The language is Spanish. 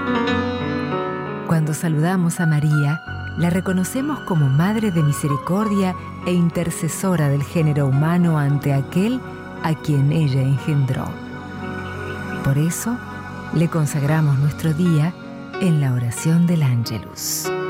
Cuando saludamos a María, la reconocemos como Madre de Misericordia e intercesora del género humano ante aquel a quien ella engendró. Por eso, le consagramos nuestro día en la oración del Ángelus.